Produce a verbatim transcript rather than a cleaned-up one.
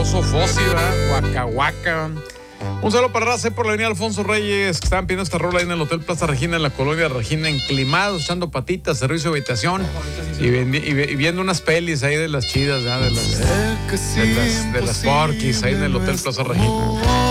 oso fósil, Waka Waka. Un saludo para Race por la avenida Alfonso Reyes, que estaban pidiendo esta rola ahí en el Hotel Plaza Regina, en la colonia Regina, enclimados, echando patitas, servicio de habitación y, vendi- y, ve- y viendo unas pelis ahí de las chidas, ¿verdad? de las, de las, de las porquis ahí en el Hotel Plaza Regina.